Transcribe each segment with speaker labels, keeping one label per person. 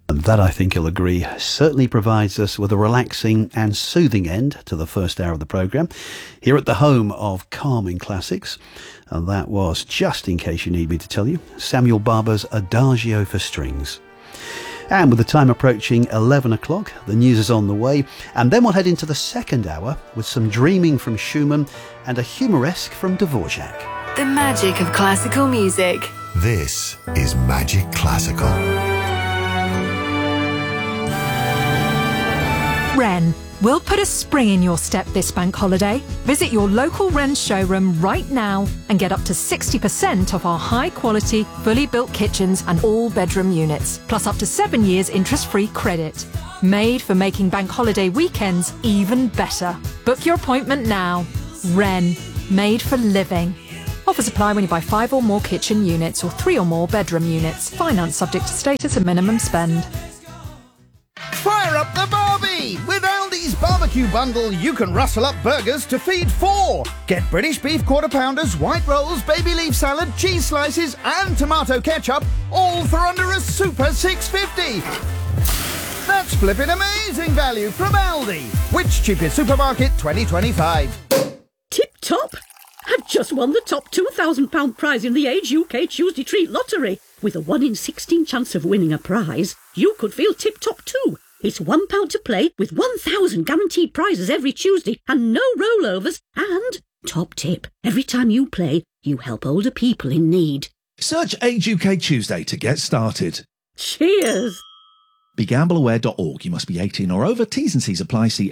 Speaker 1: And that, I think you'll agree, certainly provides us with a relaxing and soothing end to the first hour of the programme, here at the home of calming classics. And that was, just in case you need me to tell you, Samuel Barber's Adagio for Strings. And with the time approaching 11 o'clock, the news is on the way, and then we'll head into the second hour with some dreaming from Schumann and a humoresque from Dvorak.
Speaker 2: The magic of classical music.
Speaker 3: This is Magic Classical.
Speaker 4: Wren, we'll put a spring in your step this bank holiday. Visit your local Wren showroom right now and get up to 60% off our high-quality, fully built kitchens and all-bedroom units, plus up to 7 years interest-free credit. Made for making bank holiday weekends even better. Book your appointment now. Wren, made for living. Offers apply when you buy 5 or more kitchen units or 3 or more bedroom units. Finance subject to status and minimum spend.
Speaker 5: Fire up the Barbie! With Aldi's barbecue bundle, you can rustle up burgers to feed 4. Get British beef quarter pounders, white rolls, baby leaf salad, cheese slices and tomato ketchup, all for under a super $6.50. That's flipping amazing value from Aldi. Which cheapest supermarket 2025?
Speaker 6: Tip top! I've just won the top £2,000 prize in the Age UK Tuesday Treat Lottery. With a 1 in 16 chance of winning a prize, you could feel tip-top too. It's £1 to play with 1,000 guaranteed prizes every Tuesday and no rollovers. And, top tip, every time you play, you help older people in need.
Speaker 7: Search Age UK Tuesday to get started.
Speaker 6: Cheers!
Speaker 7: BeGambleAware.org. You must be 18 or over. T's and C's apply. See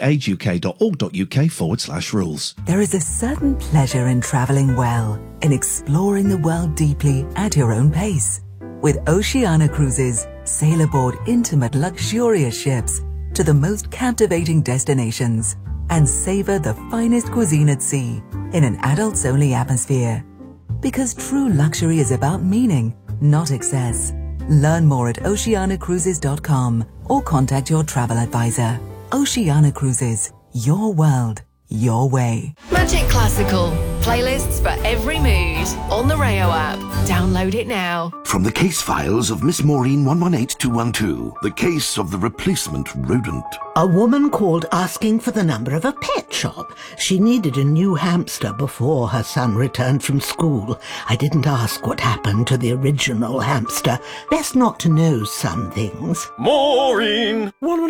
Speaker 7: ageuk.org.uk/rules.
Speaker 8: There is a certain pleasure in travelling well, in exploring the world deeply at your own pace. With Oceania Cruises, sail aboard intimate, luxurious ships to the most captivating destinations and savour the finest cuisine at sea in an adults-only atmosphere. Because true luxury is about meaning, not excess. Learn more at oceanacruises.com or contact your travel advisor. Oceania Cruises, your world, your way.
Speaker 2: Magic Classical. Playlists for every mood. On the Rayo app. Download it now.
Speaker 9: From the case files of Miss Maureen 118212, the case of the replacement rodent.
Speaker 10: A woman called asking for the number of a pet shop. She needed a new hamster before her son returned from school. I didn't ask what happened to the original hamster. Best not to know some things.
Speaker 9: Maureen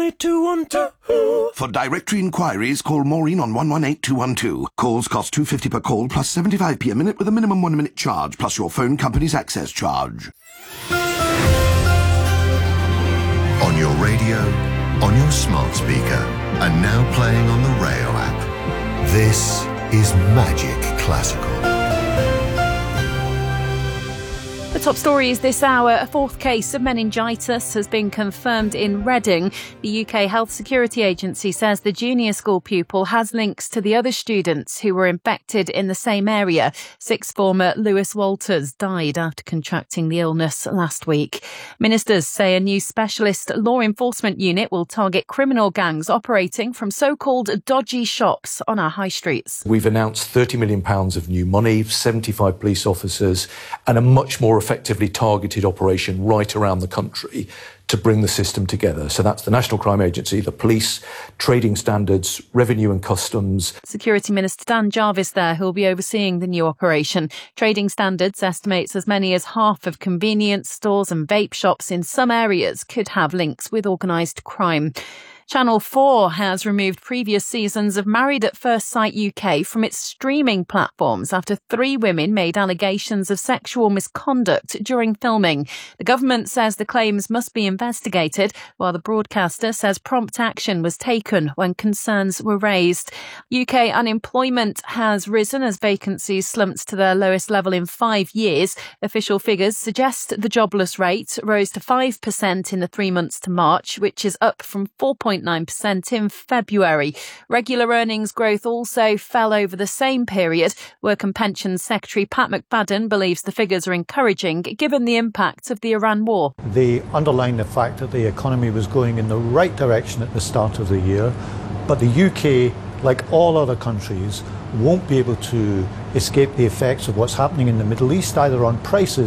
Speaker 9: 118212. For directory inquiries, call Maureen on 118212. Calls cost $2.50 per call plus 75p a minute with a minimum 1 minute charge plus your phone company's access charge.
Speaker 3: On your radio, on your smart speaker, and now playing on the Rayo app. This is Magic Classical.
Speaker 11: The top stories this hour, a 4th case of meningitis has been confirmed in Reading. The UK Health Security Agency says the junior school pupil has links to the other students who were infected in the same area. 6th former Lewis Walters died after contracting the illness last week. Ministers say a new specialist law enforcement unit will target criminal gangs operating from so-called dodgy shops on our high streets.
Speaker 12: We've announced £30 million of new money, 75 police officers, and a much more effectively targeted operation right around the country to bring the system together. So that's the National Crime Agency, the police, trading standards, revenue and customs.
Speaker 11: Security Minister Dan Jarvis there, who will be overseeing the new operation. Trading Standards estimates as many as half of convenience stores and vape shops in some areas could have links with organised crime. Channel 4 has removed previous seasons of Married at First Sight UK from its streaming platforms after 3 women made allegations of sexual misconduct during filming. The government says the claims must be investigated, while the broadcaster says prompt action was taken when concerns were raised. UK unemployment has risen as vacancies slumped to their lowest level in 5 years. Official figures suggest the jobless rate rose to 5% in the 3 months to March, which is up from 4.9% in February. Regular earnings growth also fell over the same period. Work and Pensions Secretary Pat McFadden believes the figures are encouraging given the impact of the Iran war.
Speaker 13: They underline the fact that the economy was going in the right direction at the start of the year, but the UK, like all other countries, won't be able to escape the effects of what's happening in the Middle East, either on prices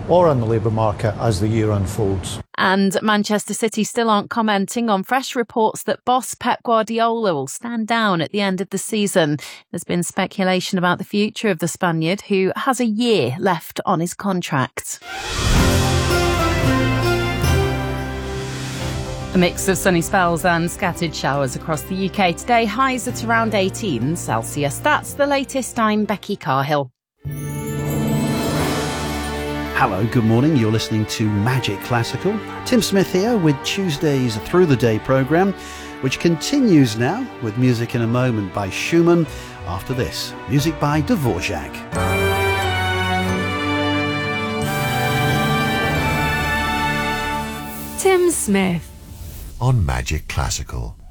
Speaker 13: or on the labour market as the year unfolds.
Speaker 11: And Manchester City still aren't commenting on fresh reports that boss Pep Guardiola will stand down at the end of the season. There's been speculation about the future of the Spaniard, who has a year left on his contract. A mix of sunny spells and scattered showers across the UK today. Highs at around 18 Celsius. That's the latest. I'm Becky Carhill.
Speaker 1: Hello, good morning. You're listening to Magic Classical. Tim Smith here with Tuesday's Through the Day programme, which continues now with Music in a Moment by Schumann. After this, music by Dvorak.
Speaker 4: Tim Smith
Speaker 3: on Magic Classical.